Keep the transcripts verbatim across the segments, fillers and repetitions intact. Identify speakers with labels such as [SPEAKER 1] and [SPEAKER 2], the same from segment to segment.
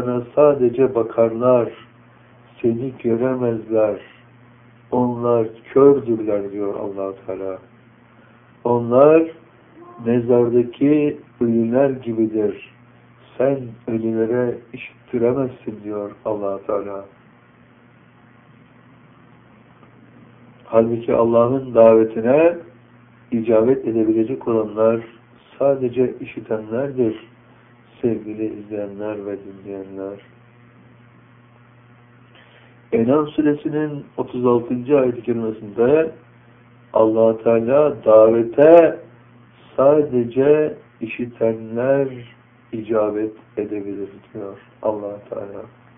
[SPEAKER 1] sana sadece bakarlar, seni göremezler. Onlar kördürler diyor Allah Teala. Onlar mezardaki ölüler gibidir. Sen ölülere işittiremezsin diyor Allah Teala. Halbuki Allah'ın davetine icabet edebilecek olanlar sadece işitenlerdir. Sevgili izleyenler ve dinleyenler. En'am suresinin otuz altıncı ayet-i kerimesinde Allah Teala davete sadece işitenler icabet edebilir diyor Allah Teala.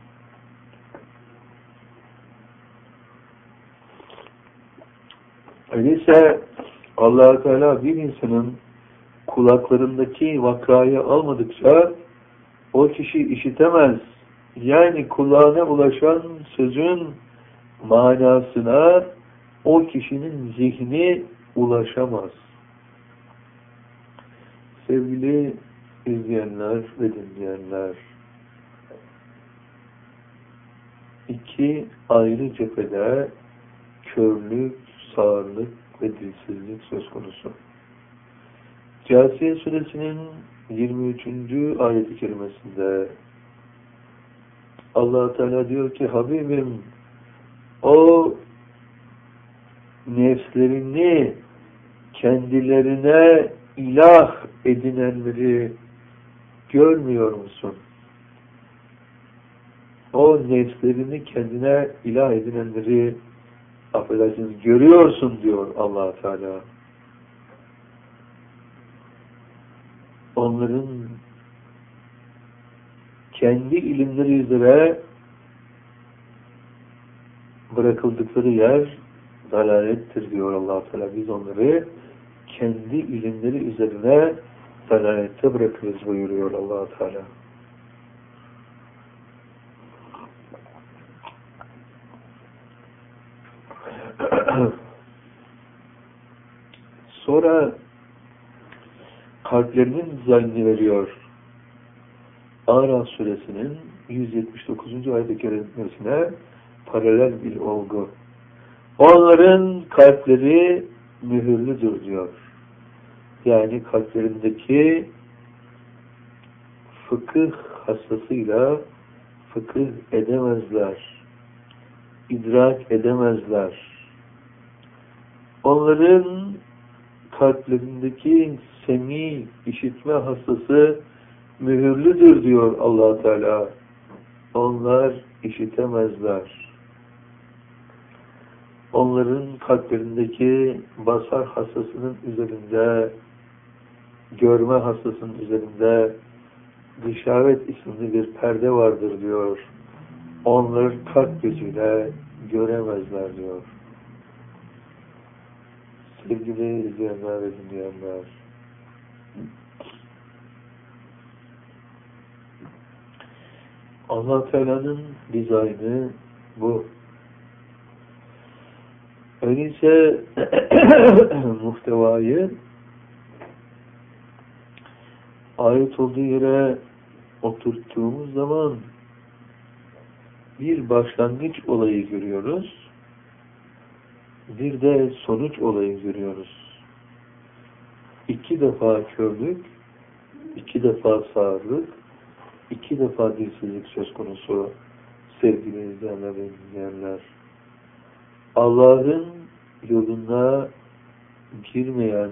[SPEAKER 1] Öyleyse Allah Teala bir insanın kulaklarındaki vakrayı almadıkça o kişi işitemez. Yani kulağına ulaşan sözün manasına o kişinin zihni ulaşamaz. Sevgili izleyenler ve dinleyenler, iki ayrı cephede körlük, sağırlık ve dilsizlik söz konusu. Câsiye suresinin yirmi üçüncü ayet-i kerimesinde Allah Teala diyor ki Habibim, o nefslerini kendilerine ilah edinenleri görmüyor musun? O nefslerini kendine ilah edinenleri affedersiniz görüyorsun diyor Allah Teala. Onların kendi ilimleri üzere bırakıldıkları yer dalalettir diyor Allah Teala. Biz onları kendi ilimleri üzerine dalalette bırakırız buyuruyor Allah Teala. Sonra kalplerinin dizaynını veriyor. Araf suresinin yüz yetmiş dokuzuncu ayet-i kerimesine paralel bir olgu. Onların kalpleri mühürlüdür diyor. Yani kalplerindeki fıkıh hastasıyla fıkıh edemezler. İdrak edemezler. Onların kalplerindeki semi, işitme hastası mühürlüdür diyor Allah Teala. Onlar işitemezler. Onların kalplerindeki basar hastasının üzerinde, görme hastasının üzerinde gışavet isimli bir perde vardır diyor. Onları kalp gözüyle göremezler diyor. Sevgili izleyenler ve dinleyenler, Allah Teala'nın dizaynı bu. Öyleyse muhtevayı ayet olduğu yere oturttuğumuz zaman bir başlangıç olayı görüyoruz. Bir de sonuç olayı görüyoruz. İki defa körlük, iki defa sağırlık, iki defa dilsizlik söz konusu sevgili izleyenler ve dinleyenler. Allah'ın yoluna girmeyen,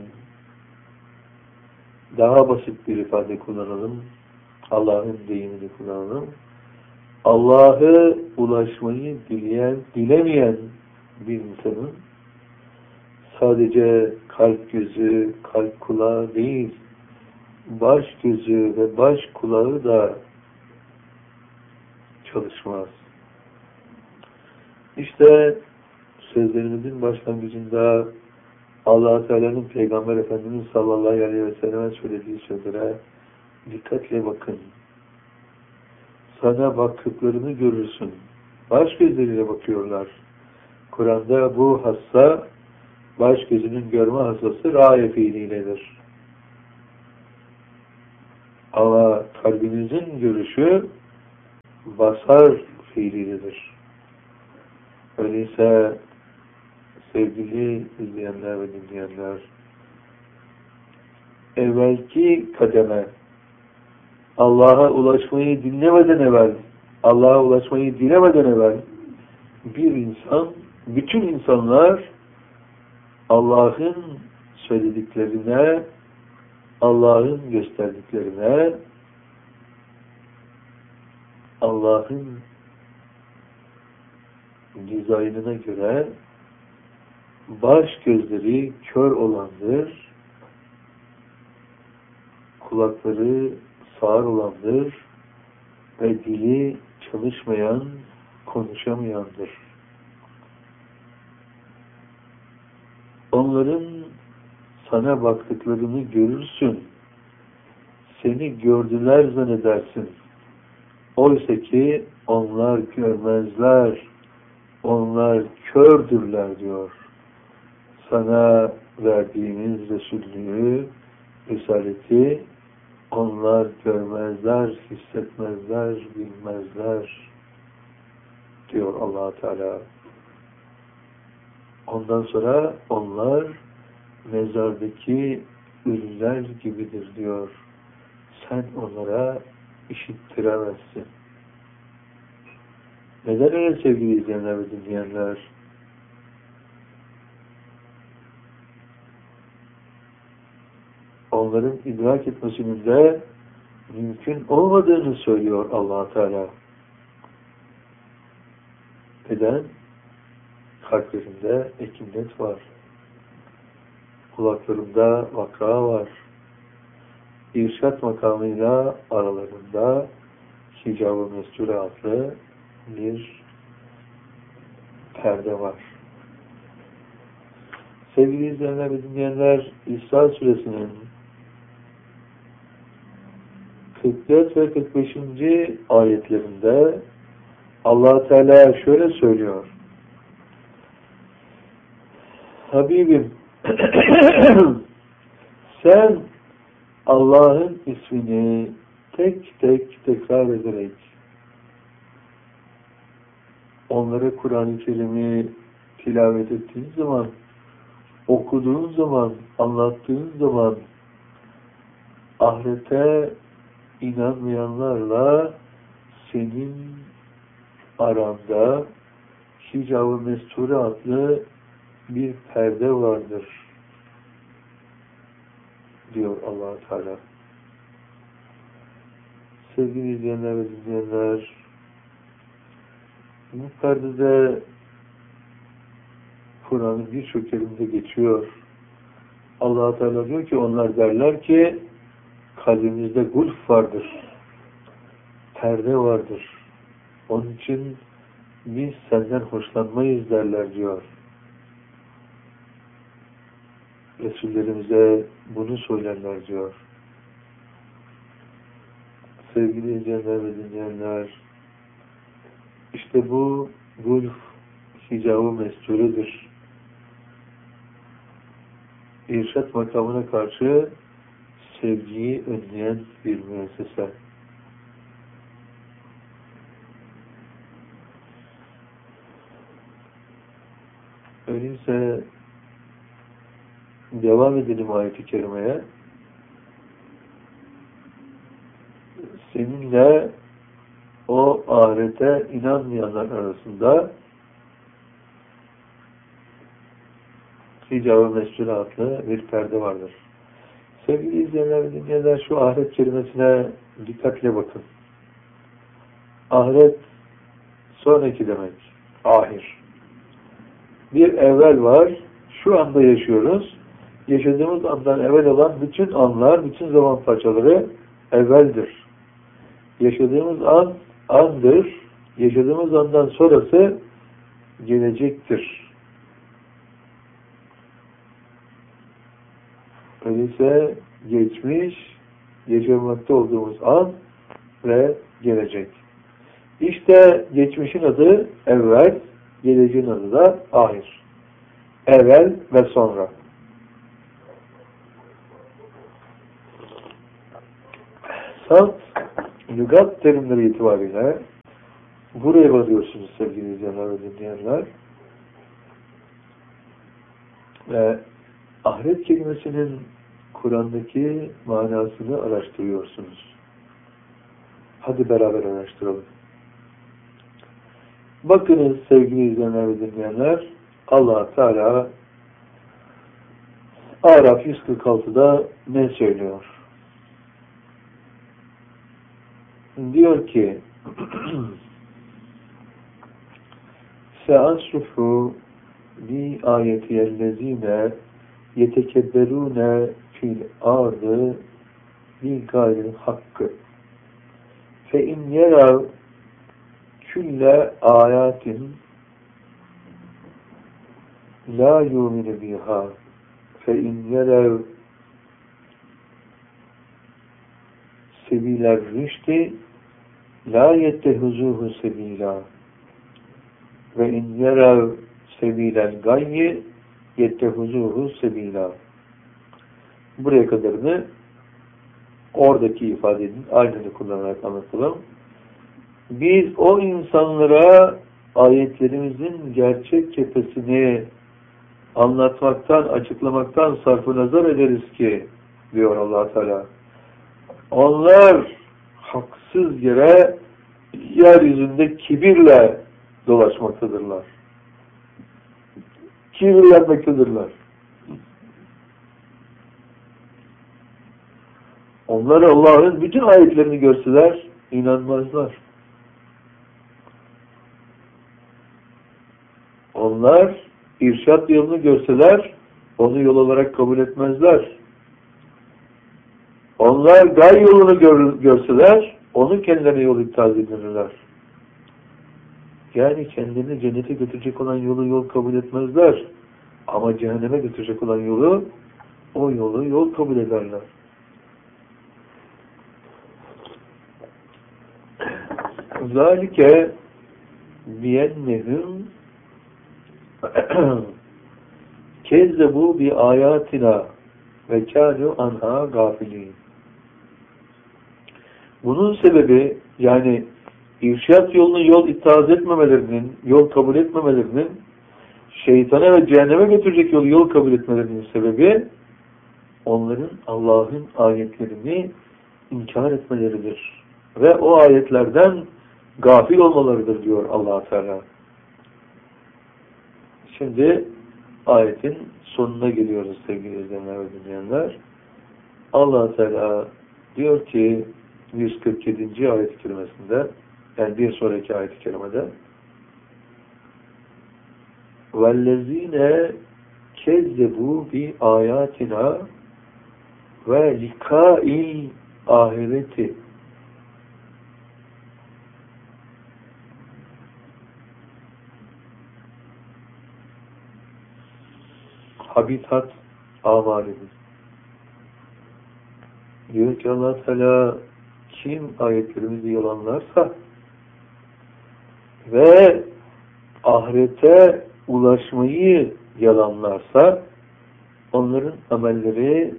[SPEAKER 1] daha basit bir ifade kullanalım, Allah'ın deyimini kullanalım. Allah'ı ulaşmayı dileyen, dilemeyen bir insanın sadece kalp gözü, kalp kulağı değil, baş gözü ve baş kulağı da çalışmaz. İşte sözlerimizin başlangıcında Allah Teala'nın Peygamber Efendimiz sallallahu aleyhi ve selleme söylediği sözlere dikkatle bakın. Sana baktıklarını görürsün. Baş gözleriyle bakıyorlar. Kur'an'da bu hassa baş gözünün görme hassası râye fiiliyledir. Ama kalbinizin görüşü basar fiilidir. Öyleyse sevgili izleyenler ve dinleyenler, evvelki kademe, Allah'a ulaşmayı dinlemeden evvel, Allah'a ulaşmayı dilemeden evvel bir insan, bütün insanlar Allah'ın söylediklerine, Allah'ın gösterdiklerine, Allah'ın dizaynına göre baş gözleri kör olandır, kulakları sağır olandır ve dili çalışmayan, konuşamayandır. Onların sana baktıklarını görürsün, seni gördüler zannedersin. Oysa ki onlar görmezler, onlar kördürler diyor. Sana verdiğimiz Resullüğü, Risaleti onlar görmezler, hissetmezler, bilmezler diyor Allah Teala. Ondan sonra onlar mezardaki ölüler gibidir diyor. Sen onlara işittiremezsin. Neden öyle sevgili izleyenler ve dinleyenler? Onların idrak etmesinin de mümkün olmadığını söylüyor Allah Teala. Neden? Kalplerinde ekinnet var. Kulaklarında vaka var. İrşat makamıyla aralarında hicab-ı mesture adlı bir perde var. Sevgili izleyenler ve dinleyenler, İsra suresinin kırk dört ve kırk beşinci ayetlerinde Allah Teala şöyle söylüyor. Habibim, sen Allah'ın ismini tek tek tekrar ederek onlara Kur'an-ı Kerim'i tilavet ettiğin zaman, okuduğun zaman, anlattığın zaman ahirete inanmayanlarla senin aranda hicab-ı mesture adlı bir perde vardır diyor Allah Teala. Sevgili izleyenler ve dinleyenler, bu perdede Kur'an'ın birçok yerinde geçiyor. Allah Teala diyor ki onlar derler ki kalbimizde gulf vardır. Perde vardır. Onun için biz senden hoşlanmayız derler diyor. Resullerimize bunu söylerler diyor. Sevgili izleyenler ve dinleyenler, işte bu gulf hicab-ı mesturedir. İrşat makamına karşı sevgiyi önleyen bir müessese. Öyleyse devam edelim ayet-i kerimeye. Seninle o ahirete inanmayanlar arasında hicab-ı mescud adlı bir perde vardır. Sevgili izleyenler ve dinleyenler, şu ahiret kelimesine dikkatle bakın. Ahiret sonraki demek. Ahir. Bir evvel var. Şu anda yaşıyoruz. Yaşadığımız andan evvel olan bütün anlar, bütün zaman parçaları evveldir. Yaşadığımız an, andır. Yaşadığımız andan sonrası gelecektir. Öyleyse geçmiş, yaşamakta olduğumuz an ve gelecek. İşte geçmişin adı evvel, geleceğin adı da ahir. Evvel ve sonra. Salt, lügat terimleri itibariyle Buraya varıyorsunuz sevgili izleyenler ve dinleyenler. Ve ahiret kelimesinin Kur'an'daki manasını araştırıyorsunuz. Hadi beraber araştıralım. Bakınız sevgili izleyenler ve dinleyenler, Allah Teala Araf yüz kırk altıda ne söylüyor? Diyor ki Se'asrufu bi ayetiyellezine yetekebberune fil ardı bi gayril hakkı fe in yerav külle ayatin la yuminu biha fe in yerav sebiler rüşti la yettehuzuhu sebila ve in yerav sebilel gayyi yettehuzuhu sebila. Buraya kadarını oradaki ifadenin aynını kullanarak anlatalım. Biz o insanlara ayetlerimizin gerçek cephesini anlatmaktan, açıklamaktan sarfı nazar ederiz ki diyor Allah Teala. Onlar haksız yere yeryüzünde kibirle dolaşmaktadırlar. Kibirlenmektedirler. Onlar Allah'ın bütün ayetlerini görseler inanmazlar. Onlar irşad yolunu görseler onu yol olarak kabul etmezler. Onlar gay yolunu gör, görseler onu kendilerine yol iptal edilirler. Yani kendini cennete götürecek olan yolu yol kabul etmezler. Ama cehenneme götürecek olan yolu o yolu yol kabul ederler. Zalike biyennehum kezzebu bi ayatina ve kânu anha gafilin. Bunun sebebi yani irşad yolunu yol itaat etmemelerinin, yol kabul etmemelerinin, şeytana ve cehenneme götürecek yolu yol kabul etmelerinin sebebi onların Allah'ın ayetlerini inkar etmeleridir. Ve o ayetlerden gafil olmalarıdır diyor Allah Teala. Şimdi ayetin sonuna geliyoruz sevgili izleyenler ve dinleyenler. Allah Teala diyor ki yüz kırk yedinci ayet-i kerimesinde, yani bir sonraki ayet-i kerimede وَالَّذ۪ينَ كَذَّبُوا بِآيَاتِنَا وَلِقَاءِ الْآخِرَةِ habitat amalidir. Diyor ki Allah Teala kim ayetlerimizi yalanlarsa ve ahirete ulaşmayı yalanlarsa onların amelleri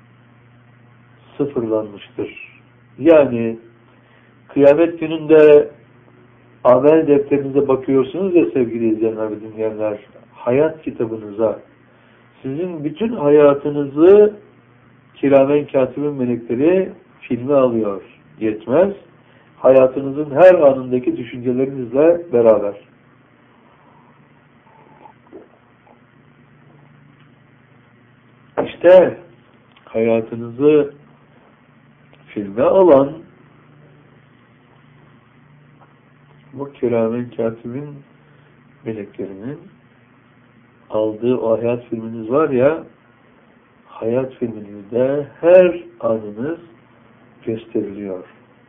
[SPEAKER 1] sıfırlanmıştır. Yani kıyamet gününde amel defterinize bakıyorsunuz ya sevgili izleyenler ve dinleyenler, hayat kitabınıza sizin bütün hayatınızı kiramen katibin melekleri filme alıyor. Yetmez. Hayatınızın her anındaki düşüncelerinizle beraber. İşte hayatınızı filme alan bu kiramen katibin meleklerinin aldığı o hayat filminiz var ya, hayat filminizde her anınız gösteriliyor.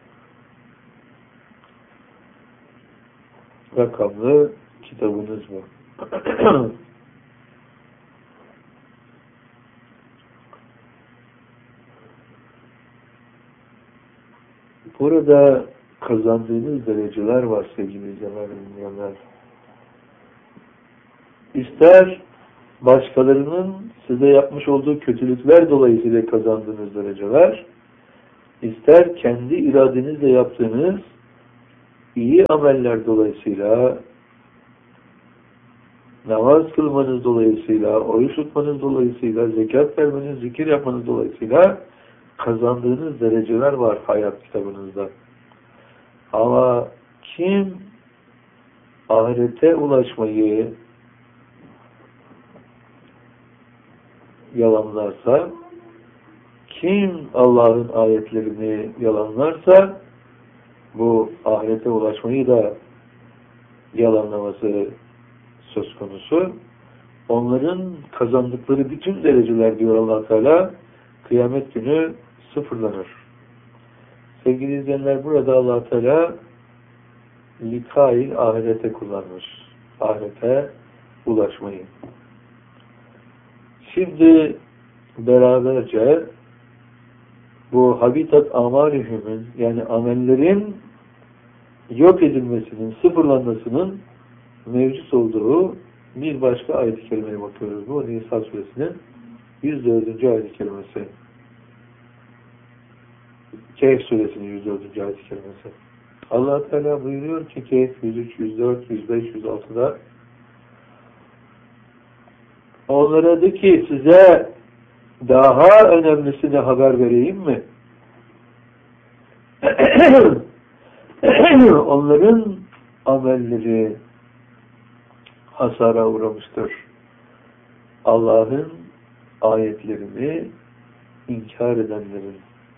[SPEAKER 1] Rakamlı kitabınız bu. Burada kazandığınız dereceler var sevgili izleyenler ve dinleyenler. İster başkalarının size yapmış olduğu kötülükler dolayısıyla kazandığınız dereceler, ister kendi iradenizle yaptığınız iyi ameller dolayısıyla, namaz kılmanız dolayısıyla, oruç tutmanız dolayısıyla, zekat vermeniz, zikir yapmanız dolayısıyla kazandığınız dereceler var hayat kitabınızda. Ama kim ahirete ulaşmayı yalanlarsa, kim Allah'ın ayetlerini yalanlarsa, bu ahirete ulaşmayı da yalanlaması söz konusu. Onların kazandıkları bütün dereceler, diyor Allah Teala, kıyamet günü sıfırlanır. Sevgili izleyenler, burada Allah Teala likail ahirete kullanmış. Ahirete ulaşmayı. Şimdi beraberce bu habitat amalihümün, yani amellerin yok edilmesinin, sıfırlanmasının mevcut olduğu bir başka ayet-i kerimeye bakıyoruz. Bu Nisa suresinin yüz dördüncü ayet-i kerimesi. Kehf suresinin yüz dördüncü ayet-i kerimesi. Allah Teala buyuruyor ki Kehf yüz üç, yüz dört, yüz beş, yüz altıda onlara de ki size daha önemlisini haber vereyim mi? Onların amelleri hasara uğramıştır. Allah'ın ayetlerini inkar edenlerin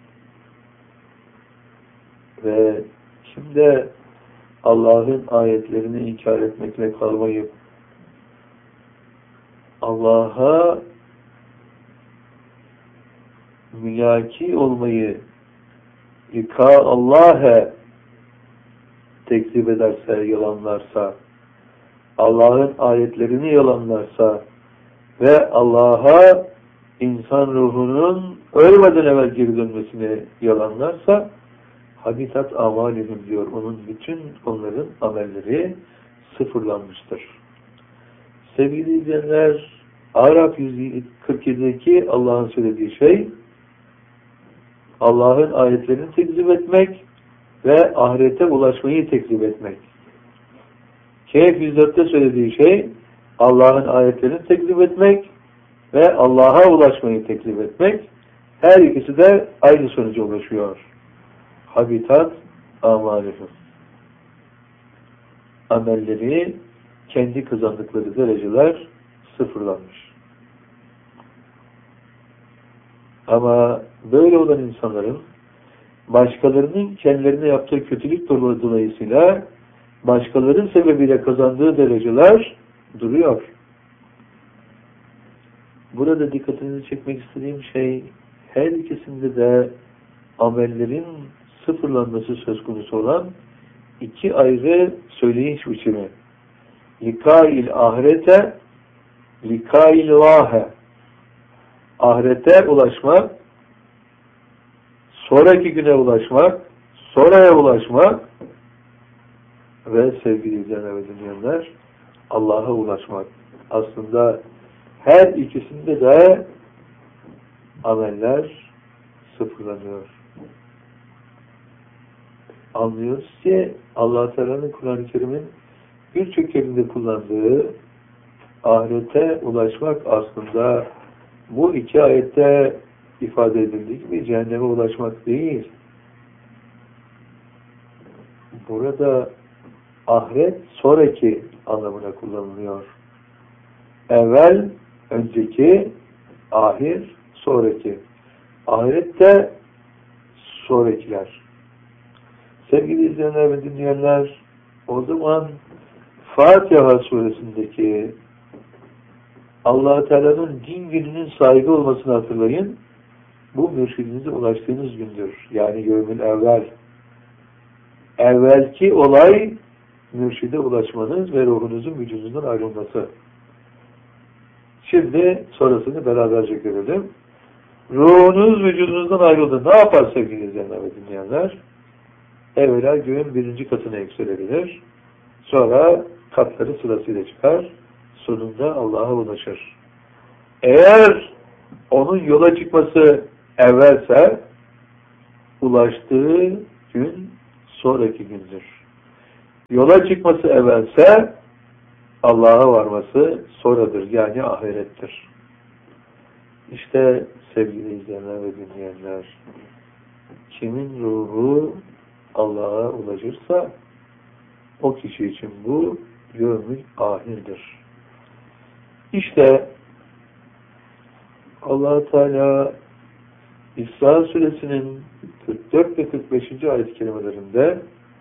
[SPEAKER 1] ve şimdi Allah'ın ayetlerini inkar etmekle kalmayıp Allah'a mülaki olmayı lika Allah'a tekzip ederse, yalanlarsa, Allah'ın ayetlerini yalanlarsa ve Allah'a insan ruhunun ölmeden evvel geri dönmesini yalanlarsa habitat amalihim diyor. Onun bütün onların amelleri sıfırlanmıştır. Sevgili izleyenler, Araf yüz kırk yedideki Allah'ın söylediği şey Allah'ın ayetlerini tekzip etmek ve ahirete ulaşmayı tekzip etmek. Kehf yüz dörtte söylediği şey Allah'ın ayetlerini tekzip etmek ve Allah'a ulaşmayı tekzip etmek. Her ikisi de aynı sonuca ulaşıyor. Habitat amalihim. Amelleri, kendi kazandıkları dereceler sıfırlanmış. Ama böyle olan insanların başkalarının kendilerine yaptığı kötülük dolayısıyla başkalarının sebebiyle kazandığı dereceler duruyor. Burada dikkatinizi çekmek istediğim şey, her ikisinde de amellerin sıfırlanması söz konusu olan iki ayrı söyleyiş biçimi. Likail ahirete, likail vahe. Ahirete ulaşmak, sonraki güne ulaşmak, sonraya ulaşmak ve sevgili izleyenler ve dinleyenler, Allah'a ulaşmak. Aslında her ikisinde de ameller sıfırlanıyor. Anlıyoruz ki Allah Teala'nın Kur'an-ı Kerim'in birçok yerinde kullandığı ahirete ulaşmak aslında bu iki ayette ifade edildiği gibi cehenneme ulaşmak değil. Burada ahiret sonraki anlamına kullanılıyor. Evvel, önceki, ahir, sonraki. Ahirette sonrakiler. Sevgili izleyenler ve dinleyenler, o zaman Fatiha suresindeki Allah Teala'nın din gününün sahibi olmasını hatırlayın. Bu mürşidinize ulaştığınız gündür. Yani yevmül evvel. Evvelki olay mürşide ulaşmanız ve ruhunuzun vücudundan ayrılması. Şimdi sonrasını beraberce görelim. Ruhunuz vücudunuzdan ayrıldı. Ne yapar sevgili izleyenler ve dinleyenler? Evvela göğün birinci katına yükselebilir. Sonra katları sırasıyla çıkar. Sonunda Allah'a ulaşır. Eğer onun yola çıkması evvelse ulaştığı gün sonraki gündür. Yola çıkması evvelse Allah'a varması sonradır. Yani ahirettir. İşte sevgili izleyenler ve dinleyenler, kimin ruhu Allah'a ulaşırsa o kişi için bu yevmül ahirdir. İşte Allah Teala İsra suresinin kırk dört ve kırk beşinci ayet-i kerimelerinde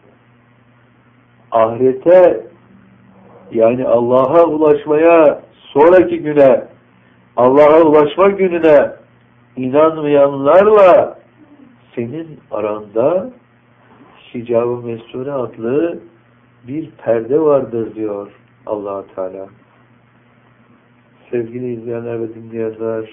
[SPEAKER 1] ahirete, yani Allah'a ulaşmaya, sonraki güne, Allah'a ulaşma gününe inanmayanlarla senin aranda Hicab-ı Mesture adlı bir perde vardır diyor Allah Teala. Sevgili izleyenler ve dinleyenler,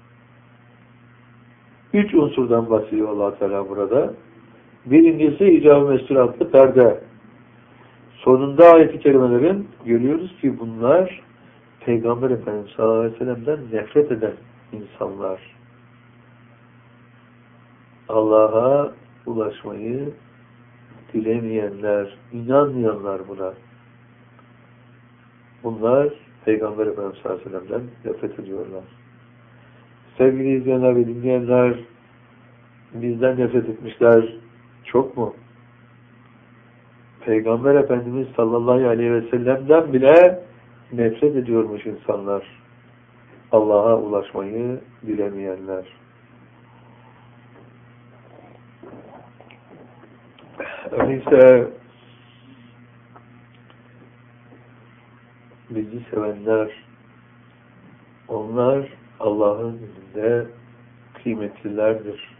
[SPEAKER 1] üç unsurdan bahsediyor Allah Teala burada. Birincisi Hicab-ı Mesture adlı perde. Sonunda ayet-i kerimelerin görüyoruz ki bunlar Peygamber Efendimiz sallallahu aleyhi ve sellem'den nefret eden insanlar. Allah'a ulaşmayı dilemeyenler, inanmayanlar buna. Bunlar Peygamber Efendimiz sallallahu aleyhi ve sellem'den nefret ediyorlar. Sevgili izleyenler ve dinleyenler, bizden nefret etmişler çok mu? Peygamber Efendimiz sallallahu aleyhi ve sellem'den bile nefret ediyormuş insanlar. Allah'a ulaşmayı bilemeyenler. Öyleyse bizi sevenler, onlar Allah'ın önünde kıymetlilerdir.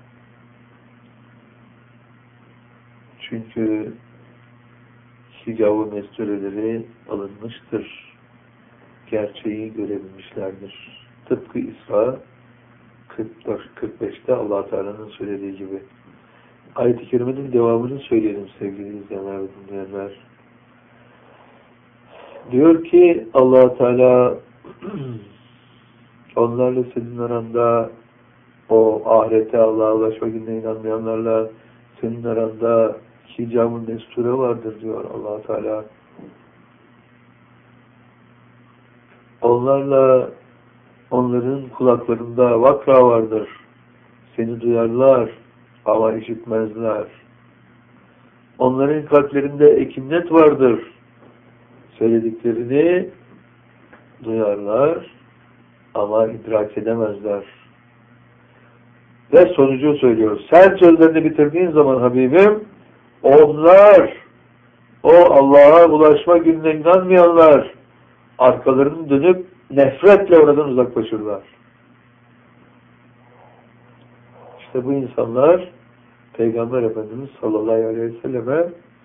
[SPEAKER 1] Çünkü Hicab-ı Mestureleri alınmıştır. Gerçeği görebilmişlerdir. Tıpkı İsra kırk dört kırk beşte Allah Teala'nın söylediği gibi. Ayet-i Kerime'nin devamını söyleyelim sevgili izleyenler ve dinleyenler. Diyor ki Allah Teala onlarla senin aranda, o ahirete, Allah'a ulaşma gününe inanmayanlarla senin aranda Hicab-ı Mesture vardır diyor Allah Teala. Onlarla, onların kulaklarında vakra vardır. Seni duyarlar ama işitmezler. Onların kalplerinde ekinnet vardır. Söylediklerini duyarlar ama idrak edemezler. Ve sonucu söylüyor. Sen sözlerini bitirdiğin zaman Habibim, onlar, o Allah'a ulaşma gününe inanmayanlar, arkalarını dönüp nefretle oradan uzaklaşırlar. İşte bu insanlar Peygamber Efendimiz sallallahu aleyhi ve selleme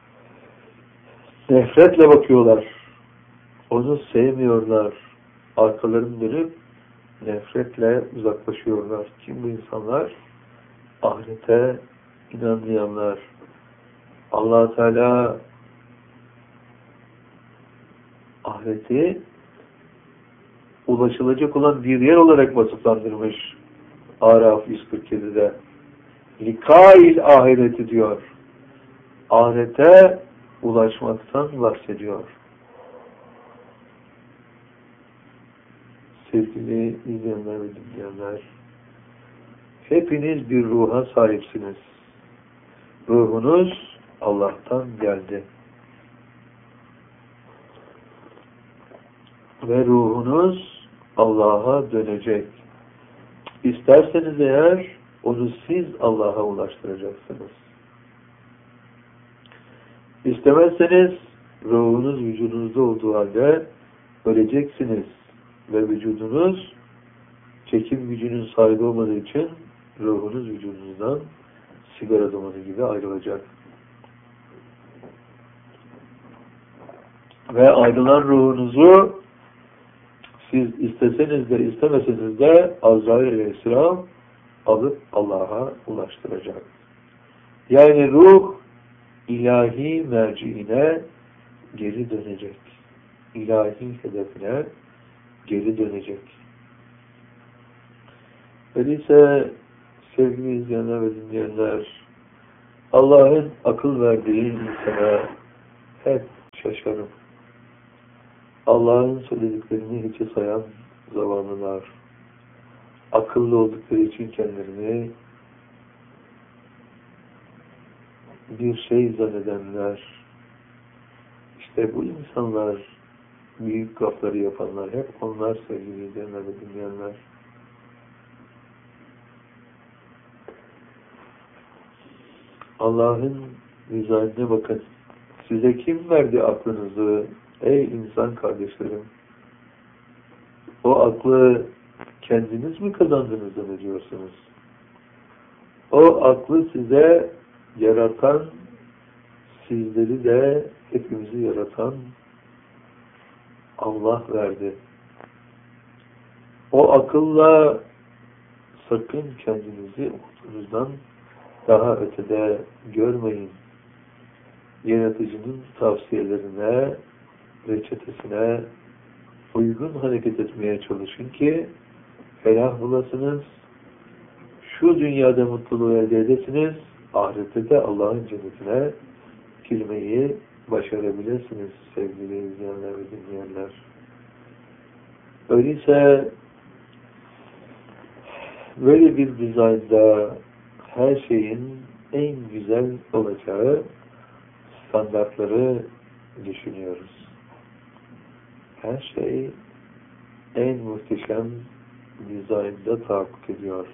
[SPEAKER 1] nefretle bakıyorlar. Onu sevmiyorlar. Arkalarını dönüp nefretle uzaklaşıyorlar. Kim bu insanlar? Ahirete inanmayanlar. Allah Teala ahireti ulaşılacak olan bir yer olarak vasıflandırmış. Araf yüz kırk yedide. Likail ahireti diyor. Ahirete ulaşmaktan bahsediyor. Sevgili izleyenler ve dinleyenler, hepiniz bir ruha sahipsiniz. Ruhunuz Allah'tan geldi. Ve ruhunuz Allah'a dönecek. İsterseniz eğer onu siz Allah'a ulaştıracaksınız. İstemezseniz ruhunuz vücudunuzda olduğu halde öleceksiniz. Ve vücudunuz çekim gücünün sahibi olmadığı için ruhunuz vücudunuzdan sigara dumanı gibi ayrılacak. Ve ayrılan ruhunuzu siz isteseniz de istemeseniz de Azrail aleyhisselam alıp Allah'a ulaştıracak. Yani ruh ilahi merciine geri dönecek. İlahi hedefine geri dönecek. Öyleyse sevgili izleyenler ve dinleyenler, Allah'ın akıl verdiği insana hep şaşarım. Allah'ın söylediklerini hiçe sayan zavallılar, akıllı oldukları için kendilerini bir şey zannedenler, işte bu insanlar, büyük gafları yapanlar, hep onlar sevgili izleyenler ve dinleyenler. Allah'ın rızasına bakın. Size kim verdi aklınızı? Ey insan kardeşlerim! O aklı kendiniz mi kazandınız zannediyorsunuz? O aklı size yaratan, sizleri de hepimizi yaratan Allah verdi. O akılla sakın kendinizi umudunuzdan daha ötede görmeyin. Yaratıcının tavsiyelerine, reçetesine uygun hareket etmeye çalışın ki felah bulasınız, şu dünyada mutluluğu elde edesiniz, ahirette de Allah'ın cennetine girmeyi başarabilirsiniz sevgili izleyenler ve dinleyenler. Öyleyse böyle bir dizaynda her şeyin en güzel olacağı standartları düşünüyoruz. Her şey en muhteşem dizaynda tahakkuk ediyor.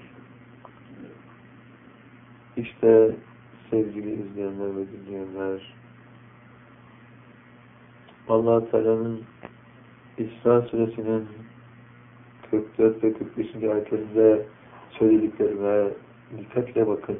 [SPEAKER 1] İşte sevgili izleyenler ve dinleyenler, Allah-u Teala'nın İsra Suresinin kırk dört ve kırk beş. ayetlerinde söylediklerine dikkatle bakın.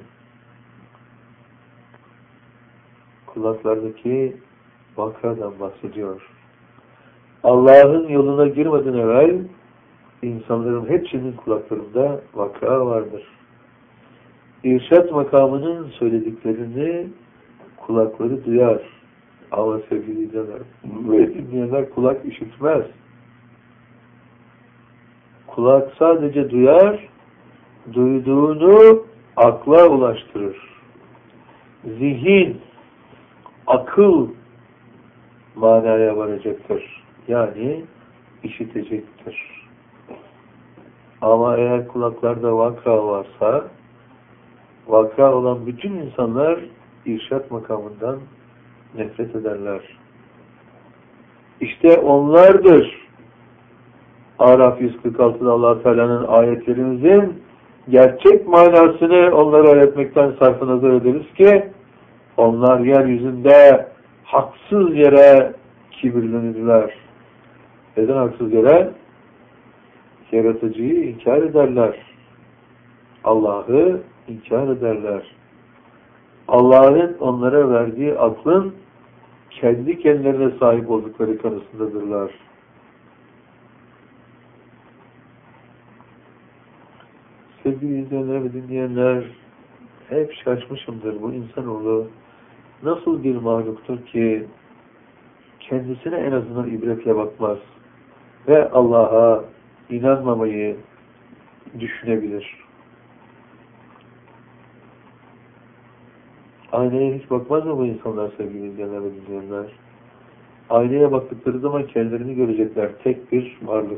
[SPEAKER 1] Kulaklardaki vakadan bahsediyor. Allah'ın yoluna girmeden evvel insanların hepsinin kulaklarında vaka vardır. İrşad makamının söylediklerini kulakları duyar. Ama sevgili dinleyenler, ve dinleyenler kulak işitmez. Kulak sadece duyar, duyduğunu akla ulaştırır. Zihin, akıl manaya varacaktır. Yani işitecektir. Ama eğer kulaklarda vaka varsa, vaka olan bütün insanlar irşad makamından nefret ederler. İşte onlardır. Araf yüz kırk altıda Allah-u Teala'nın ayetlerimizin gerçek manasını onlara öğretmekten sarf nazar ederiz ki onlar yeryüzünde haksız yere kibirlenirler. Neden haksız yere? Yaratıcıyı inkar ederler. Allah'ı inkar ederler. Allah'ın onlara verdiği aklın kendi kendilerine sahip oldukları kanısındadırlar. Sevgili izleyenler ve dinleyenler, hep şaşmışımdır bu insanoğlu nasıl bir mahluktur ki kendisine en azından ibretle bakmaz ve Allah'a inanmamayı düşünebilir. Aynaya hiç bakmaz mı bu insanlar sevgili izleyenler ve dinleyenler? Aynaya baktıkları zaman kendilerini görecekler. Tek bir varlık.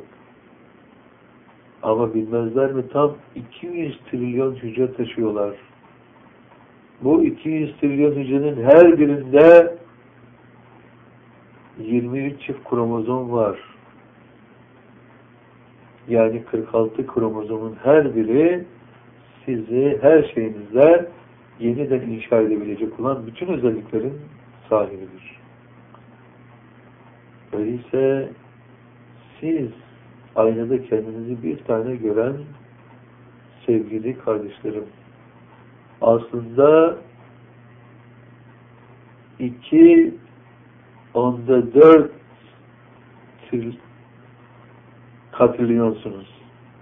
[SPEAKER 1] Ama bilmezler mi? Tam iki yüz trilyon hücre taşıyorlar. Bu iki yüz trilyon hücrenin her birinde yirmi üç çift kromozom var. Yani kırk altı kromozomun her biri sizi her şeyinizle yeniden inşa edebilecek olan bütün özelliklerin sahibidir. Öyleyse siz aynada kendinizi bir tane gören sevgili kardeşlerim, aslında iki onda dört katrilyonsunuz.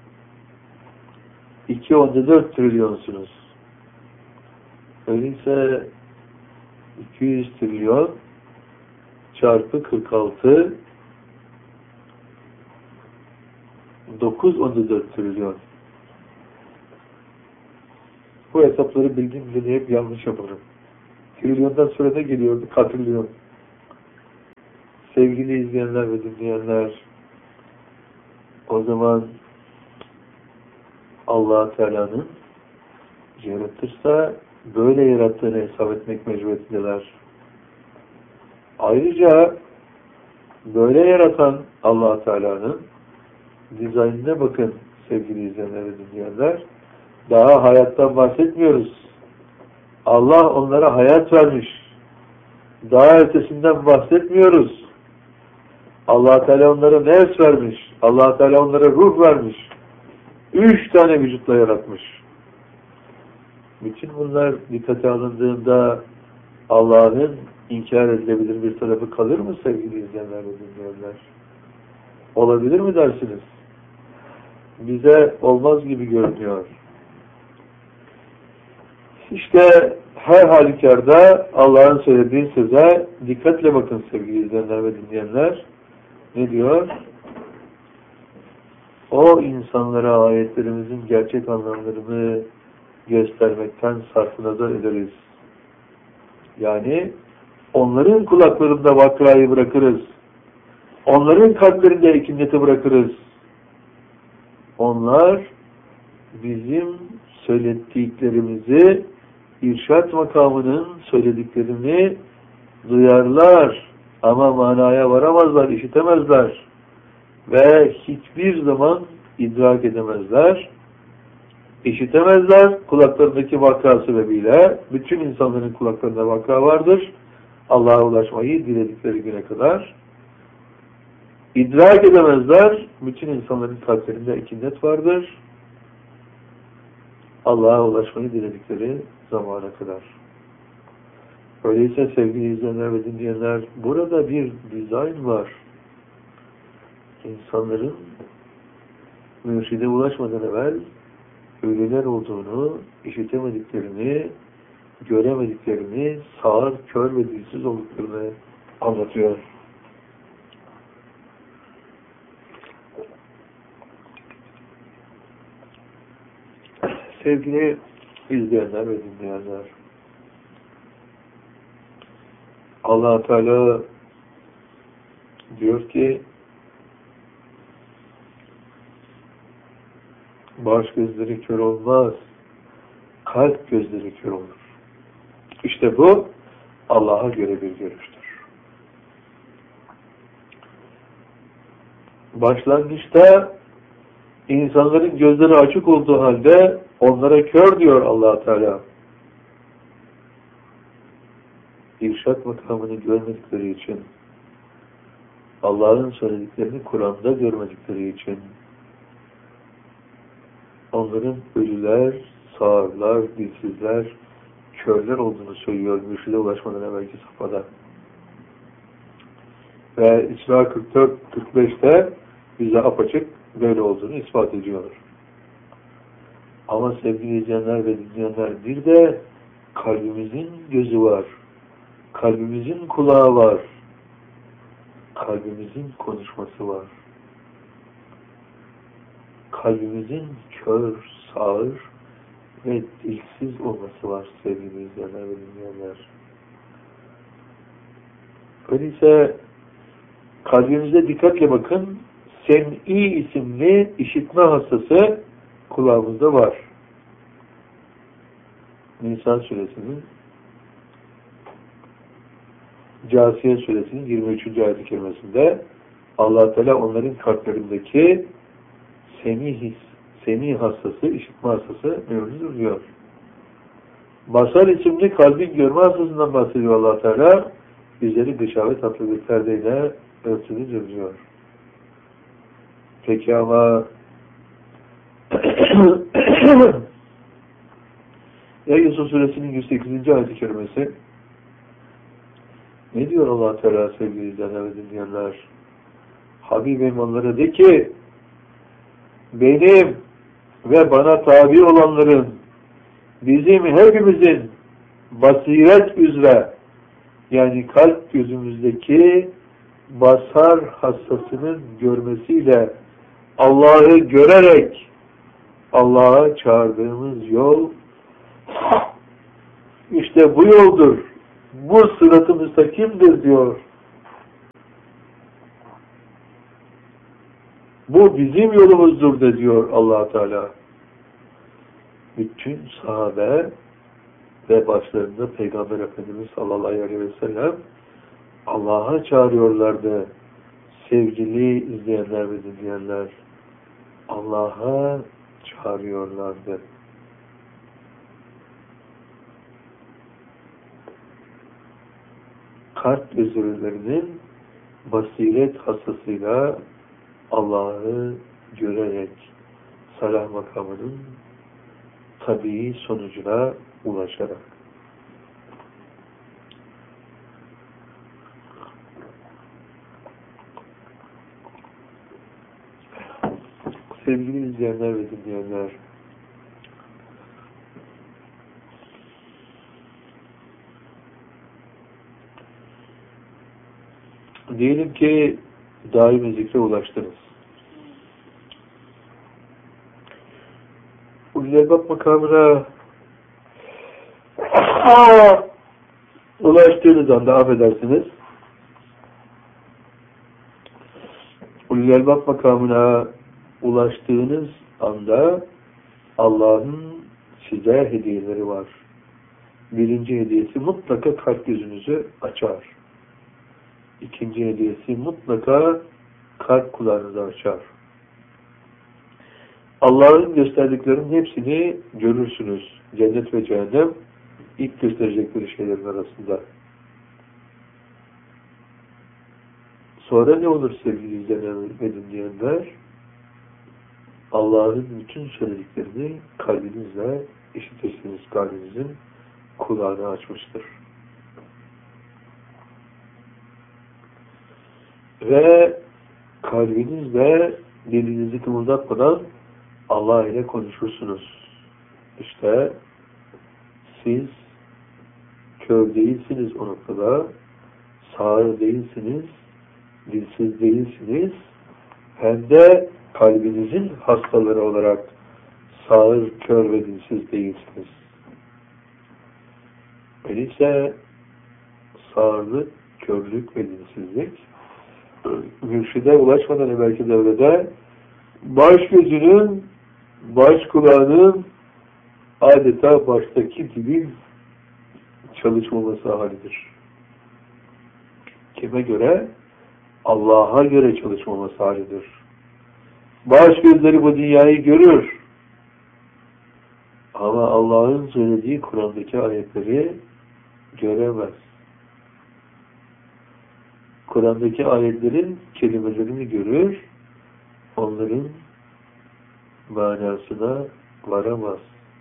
[SPEAKER 1] iki onda dört trilyonsunuz. Öyleyse iki yüz trilyon çarpı kırk altı dokuz onda dört trilyon. Bu hesapları bildiğim bile hep yanlış yaparım. Trilyondan sonra da geliyordu katrilyon. Sevgili izleyenler ve dinleyenler, o zaman Allah Teala'nın yaratırsa böyle yarattığını hesap etmek mecburiyetindeler. Ayrıca böyle yaratan Allah Teala'nın dizaynına bakın sevgili izleyenler ve dinleyenler. Daha hayattan bahsetmiyoruz. Allah onlara hayat vermiş. Daha ötesinden bahsetmiyoruz. Allah Teala onlara nefs vermiş. Allah Teala onlara ruh vermiş. Üç tane vücutla yaratmış. Bütün bunlar dikkate alındığında Allah'ın inkar edilebilir bir tarafı kalır mı sevgili izleyenler ve dinleyenler? Olabilir mi dersiniz? Bize olmaz gibi görünüyor. İşte her halükarda Allah'ın söylediği söze dikkatle bakın sevgili izleyenler ve dinleyenler. Ne diyor? O insanlara ayetlerimizin gerçek anlamlarını göstermekten sarfınazar ederiz. Yani onların kulaklarında vakrayı bırakırız. Onların kalplerinde ekinleti bırakırız. Onlar bizim söylediklerimizi, irşat makamının söylediklerini duyarlar ama manaya varamazlar, işitemezler ve hiçbir zaman idrak edemezler. İşitemezler kulaklarındaki vakra sebebiyle. Bütün insanların kulaklarında vakra vardır. Allah'a ulaşmayı diledikleri güne kadar. İdrak edemezler. Bütün insanların kalplerinde ekinnet vardır. Allah'a ulaşmayı diledikleri zamana kadar. Öyleyse sevgili izleyenler ve dinleyenler, burada bir dizayn var. İnsanların mürşide ulaşmadan evvel ölüler olduğunu, işitemediklerini, göremediklerini, sağır, kör ve dilsiz olduklarını anlatıyor. Sevgili izleyenler ve dinleyenler, Allah Teala diyor ki baş gözleri kör olmaz, kalp gözleri kör olur. İşte bu Allah'a göre bir görüştür. Başlangıçta insanların gözleri açık olduğu halde onlara kör diyor Allah Teala. İrşat makamını görmedikleri için, Allah'ın söylediklerini Kur'an'da görmedikleri için, onların ölüler, sağırlar, dilsizler, körler olduğunu söylüyor mürşide ulaşmadan evvelki safhada. Ve İsra kırk dört kırk beşte bize apaçık böyle olduğunu ispat ediyor. Ama sevgili izleyenler ve dinleyenler, bir de kalbimizin gözü var. Kalbimizin kulağı var. Kalbimizin konuşması var. Kalbimizin kör, sağır ve dilsiz olması var sevgili izleyenler ve dinleyenler. Öyleyse kalbimize dikkatle bakın. Sem'i isimli işitme hastası kulağımızda var. Nisa suresinin Câsiye suresinin yirmi üçüncü ayet-i kerimesinde Allah Teala onların kalplerindeki sem'i his, sem'i hastası, işitme hastası mevzudur diyor. Basar isimli kalbin görme hastasından bahsediyor Allah Teala. Üzeri gışavet tatlı bir perdeyle örtülüdür diyor. Peki ama Ya Yusuf suresinin yüz sekizinci ayet-i kerimesi ne diyor Allah Teala sevgili izleyenler ve dinleyenler? Habibim onlara de ki benim ve bana tabi olanların, bizim hepimizin basiret üzere, yani kalp gözümüzdeki basar hassasının görmesiyle Allah'ı görerek Allah'a çağırdığımız yol işte bu yoldur. Bu sırat-ı müstakimdir diyor. Bu bizim yolumuzdur de diyor Allah Teala. Bütün sahabe ve başlarında Peygamber Efendimiz sallallahu aleyhi ve sellem Allah'a çağırıyorlardı. Sevgili izleyenler ve dinleyenler, Allah'a çağırıyorlardı. Kalp özürlerinin basiret hastasıyla Allah'ı görerek salah makamının tabii sonucuna ulaşarak. Sevgili izleyenler ve dinleyenler, diyelim ki daimi zikre ulaştınız. Ulul-Albab makamına ulaştığınız anda affedersiniz, Ulul-Albab makamına ulaştığınız anda Allah'ın size hediyeleri var. Birinci hediyesi mutlaka kalp gözünüzü açar. İkinci hediyesi mutlaka kalp kulağınızı açar. Allah'ın gösterdiklerinin hepsini görürsünüz. Cennet ve cehennem ilk gösterecekleri şeylerin arasında. Sonra ne olur sevgili izleyenler ve dinleyenler? Allah'ın bütün söylediklerini kalbinizle işitirsiniz. Kalbinizin kulağını açmıştır. Ve kalbinizle dilinizi kımıldatmadan Allah ile konuşursunuz. İşte siz kör değilsiniz o noktada, sağır değilsiniz, dilsiz değilsiniz, hem de kalbinizin hastaları olarak sağır, kör ve dilsiz değilsiniz. Öyleyse sağırlık, körlük ve dilsizlik mürşide ulaşmadan evvelki devrede baş gözünün, baş kulağının adeta baştaki dilin çalışmaması halidir. Kime göre? Allah'a göre çalışmaması halidir. Baş gözleri bu dünyayı görür. Ama Allah'ın söylediği Kur'an'daki ayetleri göremez. Kur'an'daki ayetlerin kelimelerini görür, onların manasına varamaz.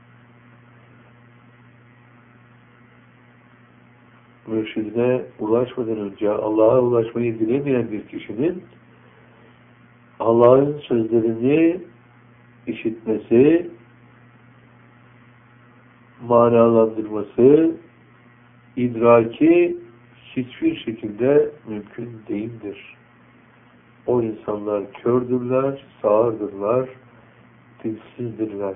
[SPEAKER 1] Mürşidine ulaşmadan önce Allah'a ulaşmayı dilemeyen bir kişinin Allah'ın sözlerini işitmesi, manalandırması, idraki hiçbir şekilde mümkün değildir. O insanlar kördürler, sağırdırlar, dilsizdirler.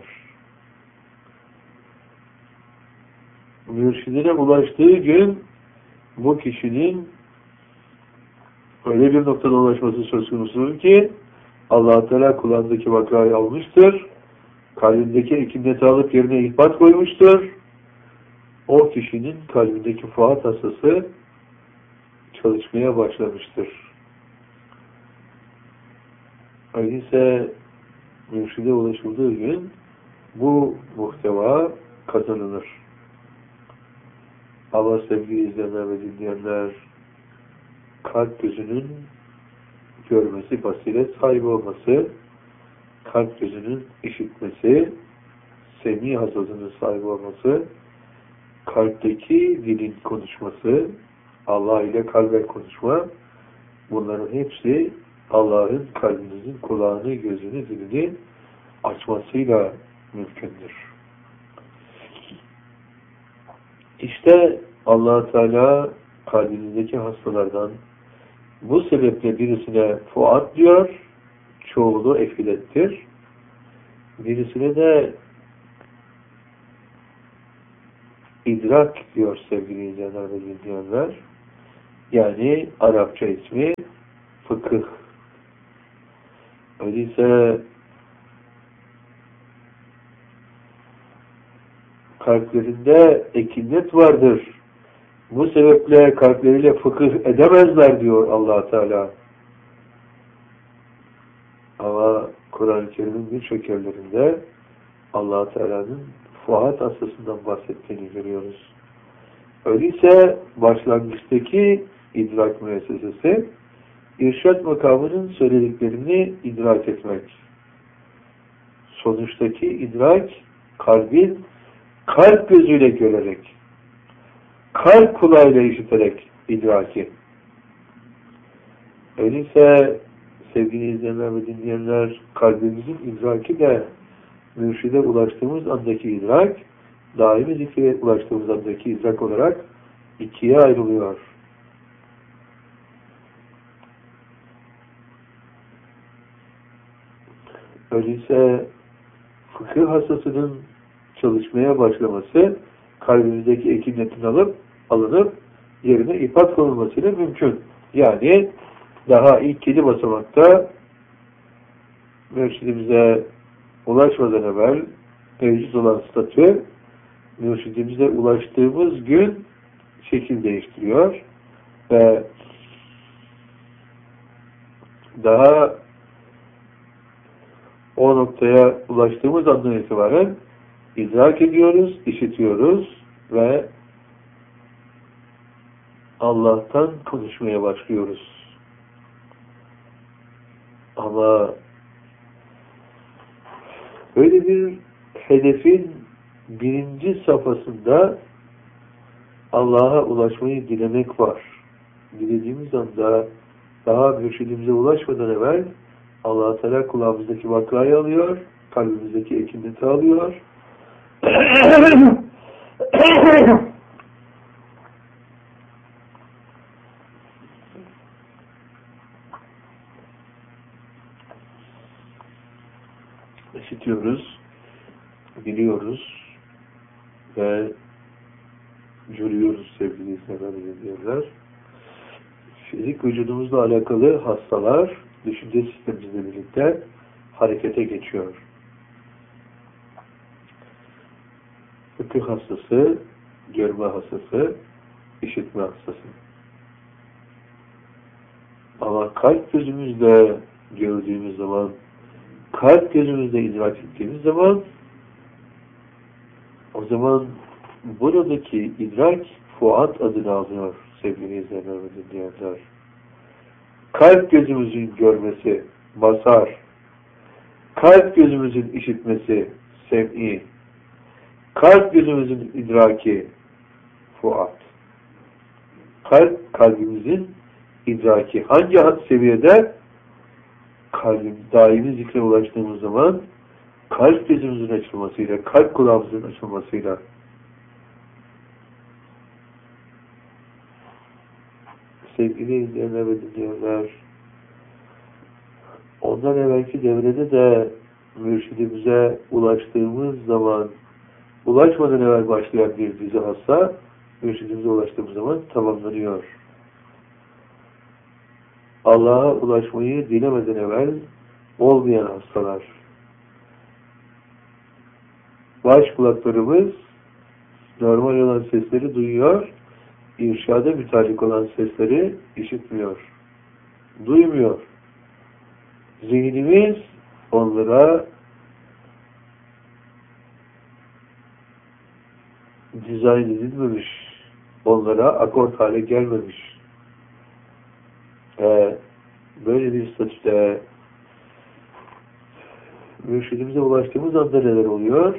[SPEAKER 1] Mürşidine ulaştığı gün bu kişinin öyle bir noktada ulaşması söz konusudur ki Allah-u Teala kulağındaki vakayı almıştır, kalbindeki ekimleti alıp yerine ihbat koymuştur. O kişinin kalbindeki fuat hastası çalışmaya başlamıştır. Öyleyse mürşide ulaşıldığı gün bu muhteva kazanılır. Ama sevgili izleyenler ve dinleyenler, kalp gözünün görmesi, basiret sahibi olması, kalp gözünün işitmesi, semi hasasının sahibi olması, kalpteki dilin konuşması, Allah ile kalben konuşma, bunların hepsi Allah'ın kalbinizin kulağını, gözünü, dilini açmasıyla mümkündür. İşte Allah Teala kalbinizdeki hastalardan bu sebeple birisine fuat diyor, çoğulu efilettir. Birisine de idrak diyor sevgili izleyenler ve dinleyenler. Yani Arapça ismi fıkıh. Öyleyse kalplerinde ekinet vardır. Bu sebeple kalpleriyle fıkıh edemezler diyor Allah Teala. Ama Kur'an-ı Kerim'in birçok yerlerinde Allah Teala'nın fuat hastasından bahsettiğini görüyoruz. Öyleyse başlangıçtaki idrak müessesesi irşad makamının söylediklerini idrak etmek. Sonuçtaki idrak kalbin kalp gözüyle görerek, kalp kulağıyla işiterek idraki. Öyleyse sevgili izleyenler ve dinleyenler, kalbimizin idraki de mürşide ulaştığımız andaki idrak, daimi zikre ulaştığımız andaki idrak olarak ikiye ayrılıyor. Öyleyse fıkıh hastasının çalışmaya başlaması, kalbimizdeki ekinetin alıp, alınıp yerine ifat konulmasıyla mümkün. Yani daha ilk yedi basamakta mürşidimize ulaşmadan evvel mevcut olan statü, mürşidimize ulaştığımız gün şekil değiştiriyor ve daha o noktaya ulaştığımız andan itibaren idrak ediyoruz, işitiyoruz ve Allah'tan konuşmaya başlıyoruz. Ama öyle bir hedefin birinci safhasında Allah'a ulaşmayı dilemek var. Dilediğimiz anda daha mürşidimize ulaşmadan evvel Allah-u Teala kulağımızdaki vakayı alıyor, kalbimizdeki ekineti alıyor. İşitiyoruz, biliyoruz ve görüyoruz sevgili izleyenler. Fizik vücudumuzla alakalı hastalar düşünce sistemimizle birlikte harekete geçiyor. Fıkıh hastası, görme hastası, işitme hastası. Ama kalp gözümüzle gördüğümüz zaman, kalp gözümüzle idrak ettiğimiz zaman, o zaman buradaki idrak fuat adını alıyor sevgili izleyenler ve dinleyenler. Kalp gözümüzün görmesi, basar. Kalp gözümüzün işitmesi, sem'i. Kalp gözümüzün idraki, fuat. Kalp, kalbimizin idraki. Hangi had seviyede? Kalbim daimi zikre ulaştığımız zaman kalp gözümüzün açılmasıyla, kalp kulağımızın açılmasıyla. Sevgili izleyenler ve dinleyenler, ondan evvelki devrede de mürşidimize ulaştığımız zaman, ulaşmadan evvel başlayan bir dizi hasta, mürşidimize ulaştığımız zaman tamamlanıyor. Allah'a ulaşmayı dilemeden evvel olmayan hastalar. Baş kulaklarımız normal olan sesleri duyuyor, irşada mütalik olan sesleri işitmiyor, duymuyor. Zihnimiz onlara dizayn edilmemiş, onlara akort hale gelmemiş. Ee, böyle bir statüde mürşidimize ulaştığımız anda neler oluyor?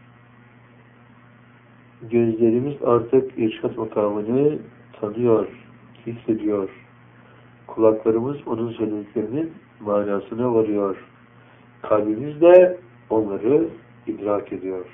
[SPEAKER 1] Gözlerimiz artık irşad makamını tanıyor, hissediyor. Kulaklarımız onun söylediklerinin manasına varıyor. Kalbimiz de onları idrak ediyor.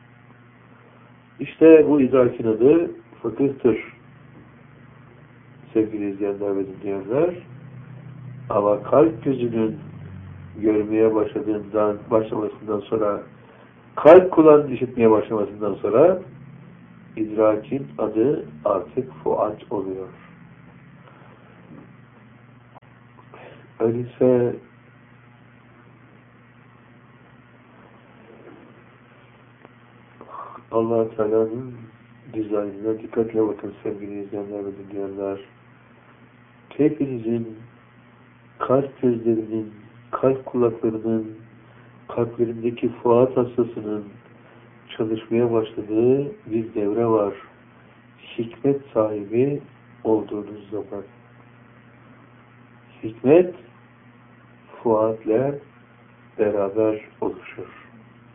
[SPEAKER 1] İşte bu idrakin adı fıkıhtır. Sevgili izleyenler ve dinleyenler, ama kalp gözünün görmeye başladığından, başlamasından sonra, kalp kulağının işitmeye başlamasından sonra idrakin adı artık fuat oluyor. Öyleyse Allah Teala'nın dizaynına dikkatle bakın sevgili izleyenler ve dinleyenler. Hepinizin kalp gözlerinin, kalp kulaklarının, kalplerindeki fuat hastasının çalışmaya başladığı bir devre var. Hikmet sahibi olduğunuz zaman. Hikmet, fuatla beraber oluşur.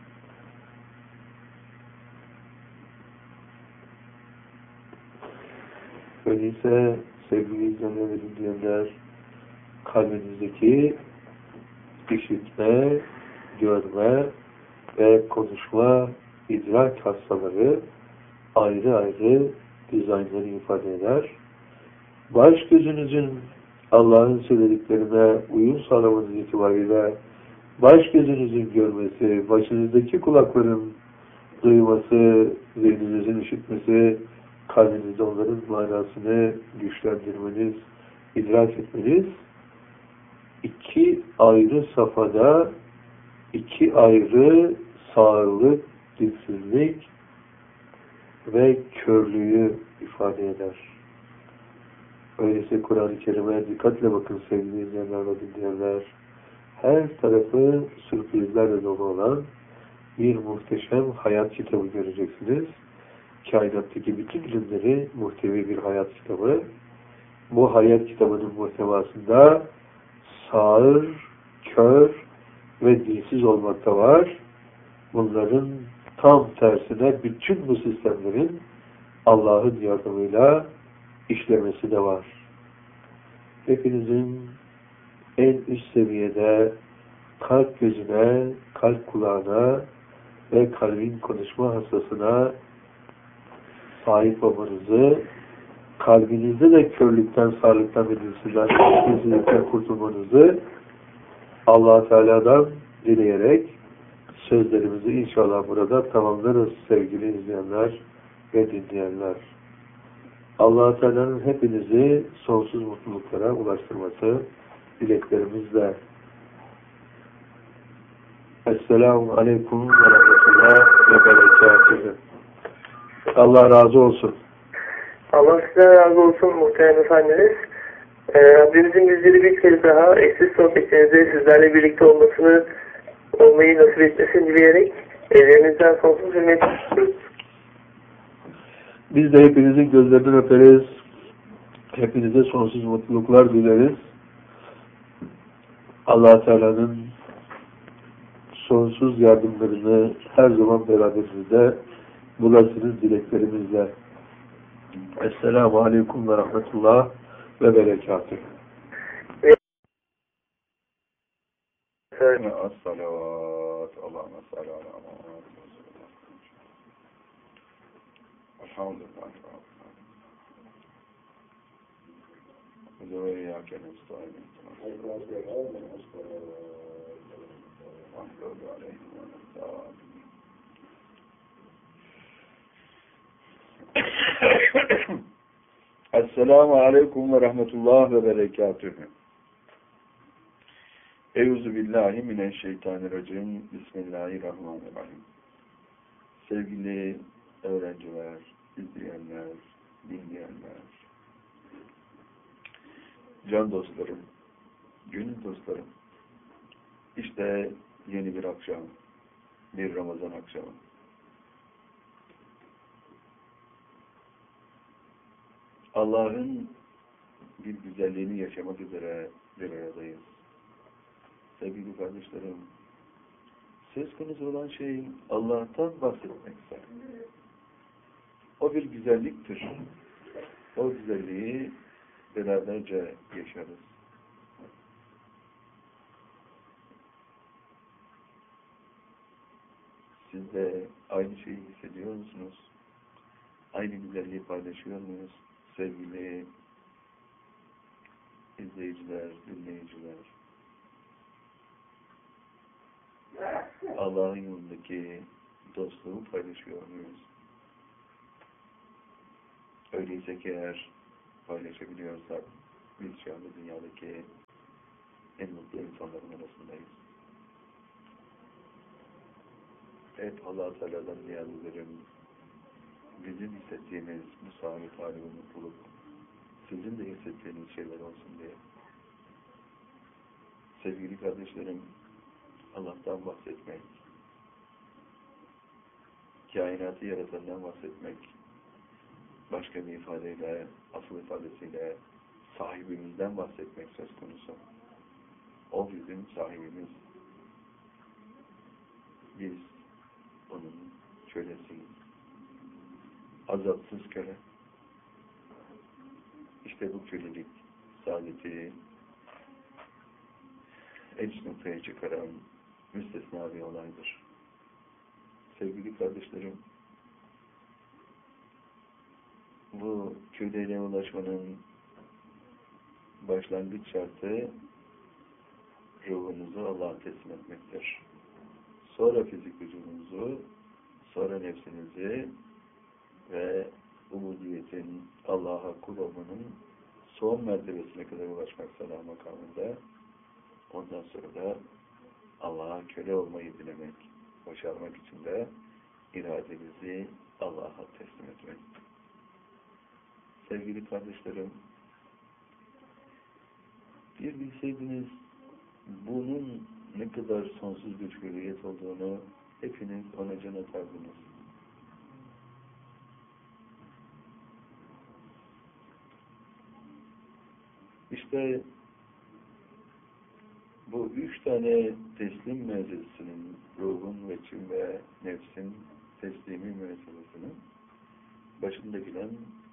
[SPEAKER 1] Öyleyse sevgili izleyenler ve dinleyenler, kalbinizdeki işitme, görme ve konuşma, idrak hastaları ayrı ayrı dizaynları ifade eder. Baş gözünüzün Allah'ın söylediklerine uyum sağlamanız itibariyle baş gözünüzün görmesi, başınızdaki kulakların duyması, zihninizin işitmesi, kalbinizde onların manasını güçlendirmeniz, idrak etmeniz, iki ayrı safhada, iki ayrı sağırlık, dilsizlik ve körlüğü ifade eder. Öyleyse Kur'an-ı Kerim'e dikkatle bakın sevgili izleyenler ve dinleyenler. Her tarafı sürprizlerle dolu olan bir muhteşem hayat kitabı göreceksiniz. Kainattaki bütün ilimleri muhtevi bir hayat kitabı. Bu hayat kitabının muhtevasında sağır, kör ve dilsiz olmakta var. Bunların tam tersine bütün bu sistemlerin Allah'ın yardımıyla işlemesi de var. Hepinizin en üst seviyede kalp gözüne, kalp kulağına ve kalbin konuşma hastasına sahip olmanızı, kalbinizde de körlükten, sağlıktan ve dilsizlikten kurtulmanızı Allah-u Teala'dan dileyerek sözlerimizi inşallah burada tamamlarız sevgili izleyenler ve dinleyenler. Allah-u Teala'nın hepinizi sonsuz mutluluklara ulaştırması dileklerimizle. Esselamu Aleyküm ve Rahmetullah ve Berekatuhu. Allah razı olsun.
[SPEAKER 2] Allah size razı olsun muhterem efendimiz. Ee, Rabbimizin bizleri bir kez daha eksiz sohbetlerinizde sizlerle birlikte olmasını, olmayı nasip etmesini dileyerek ellerinizden sonsuz hürmet istiyoruz.
[SPEAKER 1] Biz de hepinizin gözlerinden öperiz. Hepinize sonsuz mutluluklar dileriz. Allah Teala'nın sonsuz yardımlarını her zaman beraberimizde bulasınız dileklerimizle. Esselamu Aleyküm ve Rahmetullah ve Berekatuhu.
[SPEAKER 3] As-salavat, Allahümme salli ala Muhammed. Elhamdülillah. Ve iyyâke nestaîn. Esselamu Aleyküm ve Rahmetullah ve Berekatuhu. Euzu billahi mineşşeytanirracim. Bismillahirrahmanirrahim. Sevgili öğrenciler, izleyenler, dinleyenler, can dostlarım, gönül dostlarım, işte yeni bir akşam, bir Ramazan akşamı. Allah'ın bir güzelliğini yaşamak üzere bir aradayız. Sevgili kardeşlerim, söz konusu olan şey Allah'tan bahsetmekse. O bir güzelliktir. O güzelliği beraberce yaşarız. Siz de aynı şeyi hissediyor musunuz? Aynı güzelliği paylaşıyor muyuz? Sevgili izleyiciler, dinleyiciler. Allah'ın yolundaki dostluğu paylaşıyor muyuz? Öyleyse ki eğer paylaşabiliyorsak biz şu anda dünyadaki en mutlu insanların arasındayız. Evet, Allah-u Teala'dan niyaz ederim. bizim hissettiğimiz bu saadet hali ve mutluluk sizin de hissettiğiniz şeyler olsun diye. Sevgili kardeşlerim, Allah'tan bahsetmek, kainatı yaratandan bahsetmek, başka bir ifadeyle, asıl ifadesiyle sahibimizden bahsetmek söz konusu. O bizim sahibimiz. Biz onun kölesiyiz. Azatsız köle. İşte bu kölelik saadeti en üst noktaya çıkaran müstesna bir olaydır. Sevgili kardeşlerim, bu köleliğe ulaşmanın başlangıç şartı ruhunuzu Allah'a teslim etmektir. Sonra fizik vücudunuzu, sonra nefsinizi ve ubudiyetin, Allah'a kul olmanın son mertebesine kadar ulaşmak salah makamında, ondan sonra da Allah'a köle olmayı dilemek, başarmak için de iradenizi Allah'a teslim etmek. Sevgili kardeşlerim, bir bilseydiniz bunun ne kadar sonsuz bir hürriyet olduğunu hepiniz ona can atardınız. İşte bu üç tane teslim mevzesinin, ruhun ve çin ve nefsin teslimi mevzesinin başında gelen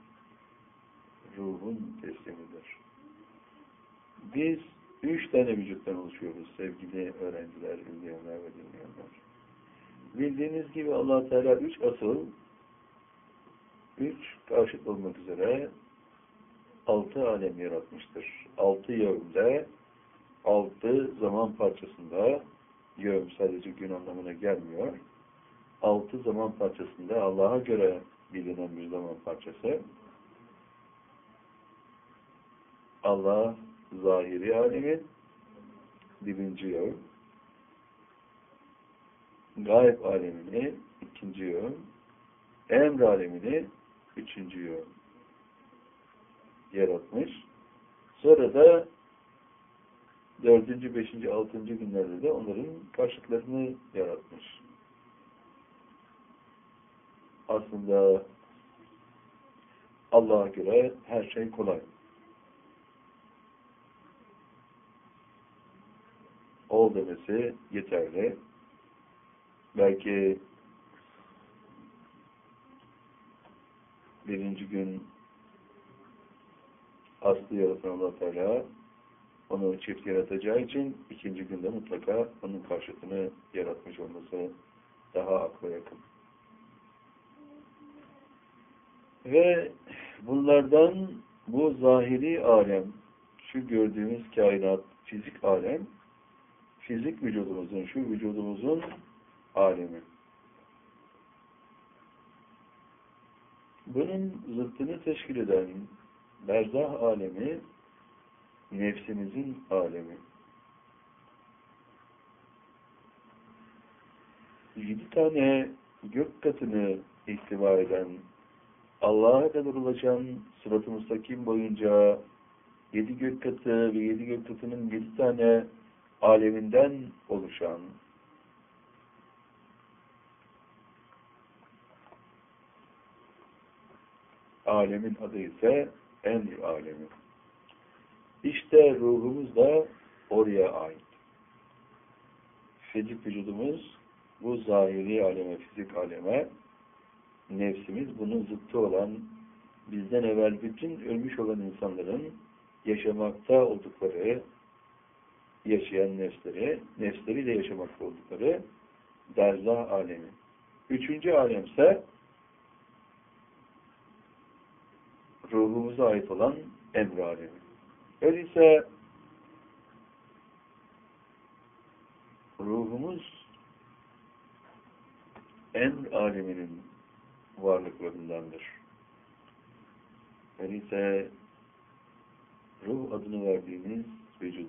[SPEAKER 3] ruhun teslimidir. Biz üç tane vücuttan oluşuyoruz sevgili öğrenciler, izleyenler ve dinleyenler. Bildiğiniz gibi Allah Teala üç asıl, üç karşıt olmak üzere altı alem yaratmıştır. Altı yevmde, altı zaman parçasında, yevm sadece gün anlamına gelmiyor. Altı zaman parçasında Allah'a göre bilinen bir zaman parçası. Allah zahiri alemi birinci yevm, gayb alemini ikinci yevm, emr alemini üçüncü yevm yaratmış. Sonra da dördüncü, beşinci, altıncı günlerde de onların karşıtlarını yaratmış. Aslında Allah'a göre her şey kolay. Ol demesi yeterli. Belki birinci gün aslı yaratan Allah Teala onu çift yaratacağı için ikinci günde mutlaka onun karşıtını yaratmış olması daha akla yakın. Ve bunlardan bu zahiri alem, şu gördüğümüz kainat, fizik alem, fizik vücudumuzun, şu vücudumuzun alemi. Bunun zıttını teşkil eden berzah alemi, nefsimizin alemi. Yedi tane gök katını ihtiva eden, Allah'a kadar ulaşan sırat-ı müstakim boyunca yedi gök katı ve yedi gök katının yedi tane aleminden oluşan alemin adı ise emr alemi. İşte ruhumuz da oraya ait. Fizik vücudumuz bu zahiri aleme, fizik aleme, nefsimiz bunun zıttı olan, bizden evvel bütün ölmüş olan insanların yaşamakta oldukları, yaşayan nefsleri, nefsleriyle yaşamakta oldukları berzah alemi. Üçüncü alemse ruhumuza ait olan emr alemi. Öyleyse ruhumuz emr aleminin varlıklarındandır. Öyleyse ruh adını verdiğimiz vücut